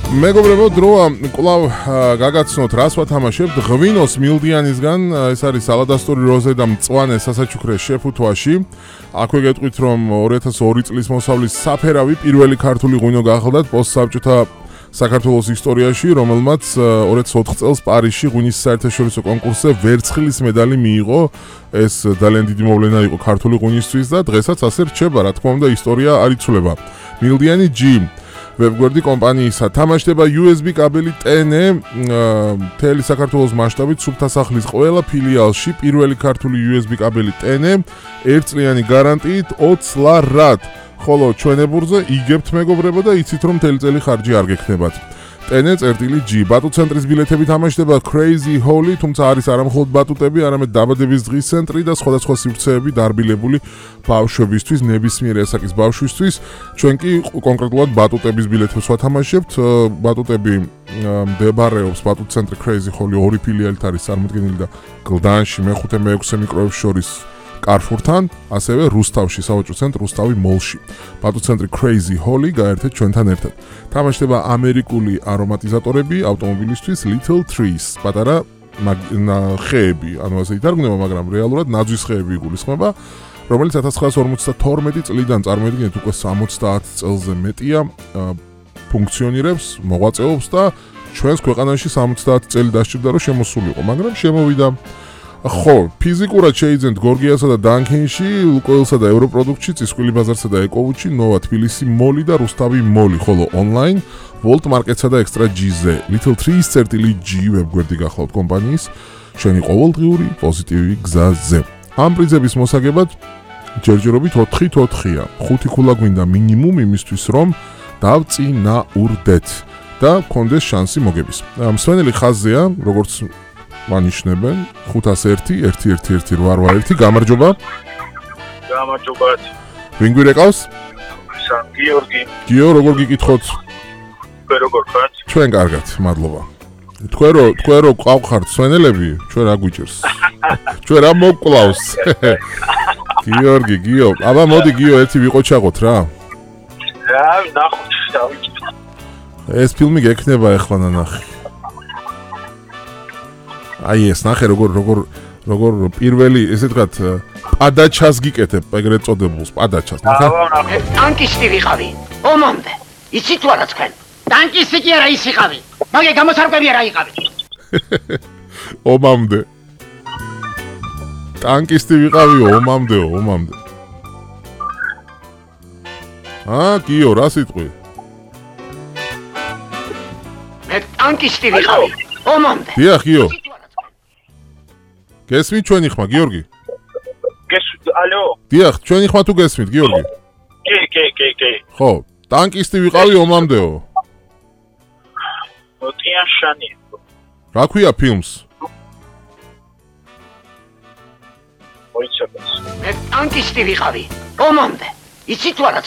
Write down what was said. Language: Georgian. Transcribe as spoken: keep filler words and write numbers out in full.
მეგობრებო, დროა კვლავ გაგაცნოთ, რას ვათამაშებთ. ღვინოს მილდიანისგან, ეს არის სალადასტური როზე და მწვანე სასაჩუქრე შეფუთვაში. აქვე გეტყვით, რომ ორი ათას ორი წლის მოსავლის საფერავი პირველი ქართული ღვინო გახლდათ პოსტსაბჭოთა საქართველოს ისტორიაში, რომელმაც ორი ათას ოთხ წელს პარიზში ღვინის საერთაშორისო კონკურსზე ვერცხლის медаლი მიიღო. ეს ძალიან დიდი მოვლენა იყო ქართული ღვინისთვის და დღესაც ასე რჩება, რა თქმა უნდა, ისტორია არ იცვლება. მილდიანი G ვებგვერდი კომპანიისა თამაშდება U S B კაბელი T N მთელი საქართველოს მასშტაბით სუფთასახლის ყველა ფილიალში პირველი ქართული U S B კაბელი T N ერთწლიანი გარანტიით ოცს ლარად, ხოლო ჩვენებურზე იგებთ მეგობრებო და იცით რომ მთელი წელი ხარჯი არ გექნებათ. T N წერტილი G ბატუტცენტრის ბილეთები თამაშდება Crazy Holy, თუმცა არის არამხოლოდ ბატუტები, არამედ დაბადების დღის ცენტრი და სხვადასხვა სივრცეები დარბილებული ბავშვებისთვის, ნებისმიერ ასაკის ბავშვისთვის. ჩვენ კი კონკრეტულად ბატუტების ბილეთებს ვათამაშებთ. ბატუტები მდებარეობს ბატუტცენტრი Crazy Holy ორი ფილიალით არის წარმოდგენილი და გლდანში მეხუთე მეექვსე მიკროებს შორის კარფურთან, ასევე რუსთავში, სავაჭრო ცენტრ რუსთავი მოლში. ბატუტცენტრი Crazy Holy გაერთეთ ჩვენთან ერთად. თამაშდება ამერიკული არომატიზატორები ავტომობილისთვის Little Trees, პატარა ხეები, ანუ ასე ითარგმნება, მაგრამ რეალურად ნაძვის ხეები იგულისხმება, რომელიც ათას ცხრაასი ორმოცდათორმეტი წლიდან წარმოედგინეთ უკვე სამოცდაათ წელზე მეტია ფუნქციონირებს, მოღვაწეობს და ჩვენს ქვეყანაში სამოცდაათი წელი დასჭირდა რომ შემოსულიყო, მაგრამ შემოვიდა. ხო, ფიზიკურად შეიძენთ გორგიასა და დანქენში, ლუკოილსა და ევროპროდუქტში, წისქვილი ბაზარსა და ეკოვუჩი, ნოვა თბილისი მოლი და რუსთავი მოლი, ხოლო ონლაინ Volt Marketsა და Extra G-ზე. Little Trees წერტილი G ვებგვერდი გახლავთ კომპანიის შენი ყოველდღიური პოზიტივი გზაზე. ამ პრიზების მოსაგებად ჯერჯერობით ოთხით ოთხია. ხუთი ქულა გვინდა მინიმუმ იმისთვის რომ დავწინაურდეთ და გქონდეს შანსი მოგების. მსვენელი ხაზია, როგორც მანიშნებენ ხუთას ერთი ერთი ერთი ერთი რვა ერთი გამარჯობა. გამარჯობათ. ვინ გვირეკავს? გიორგი. გიო, როგორ გიკითხოთ? თქვენ როგორ ხართ? ჩვენ კარგად, მადლობა. თქვენ რო თქვენ რო ყავხართ სვენელები, ჩვენ რა გვიჭირს? ჩვენ რა მოგკლავს? გიორგი, გიო, აბა მოდი გიო, ერთი ვიყოჩაღოთ რა. რა, ნახოთ, დავიჭირ. ეს ფილმი გექნება ახლა ნახე. აი ეს ნახე როგორ როგორ როგორ პირველი ესე ვთქვათ პადაჩას გიკეთებ ეგრეთ წოდებულს პადაჩას ნახე ტანკისტი ვიყავი ომამდე იცით თუ არა თქვენ ტანკისტი კი არა ის იყავი მაგე გამოსარკვევი არა იყავი ომამდე ტანკისტი ვიყავი ომამდე ომამდე აა გიო რა სიტყვი მე ტანკისტი ვიყავი ომამდე დიახ გიო გესმით ჩვენი ხმა, გიორგი? გესმით, ალო? დიახ, ჩვენი ხმა თუ გესმით, გიორგი? კი, კი, კი, კი. ხო, ტანკისტი ვიყავი ომამდეო. მოტიანშანი. რა ქვია ფილმს? მოიცადეთ. მე ტანკისტი ვიყავი ომამდე. იცით თუ არა